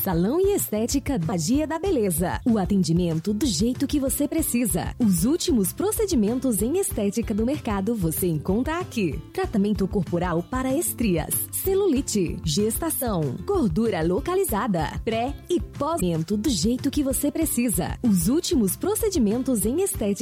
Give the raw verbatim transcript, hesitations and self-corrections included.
Salão e Estética Magia da Beleza. O atendimento do jeito que você precisa. Os últimos procedimentos em estética do mercado você encontra aqui. Tratamento corporal para estrias, celulite, gestação, gordura localizada, pré e pós-tratamento do jeito que você precisa. Os últimos procedimentos em estética